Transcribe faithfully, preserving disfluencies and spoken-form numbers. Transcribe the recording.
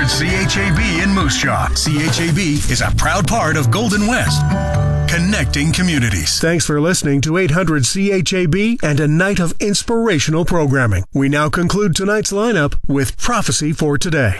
C H A B in Moose Jaw. C H A B is a proud part of Golden West, connecting communities. Thanks for listening to eight hundred C H A B and a night of inspirational programming. We now conclude tonight's lineup with Prophecy for Today.